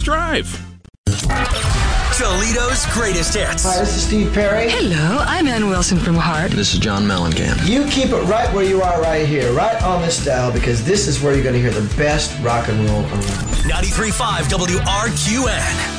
drive. Toledo's greatest hits. Hi, this is Steve Perry. Hello, I'm Ann Wilson from Heart. This is John Mellencamp. You keep it right where you are right here, right on this dial, because this is where you're going to hear the best rock and roll around. 93.5 WRQN.